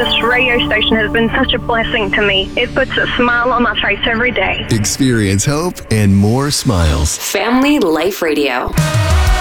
This radio station has been such a blessing to me. It puts a smile on my face every day. Experience hope and more smiles. Family Life Radio.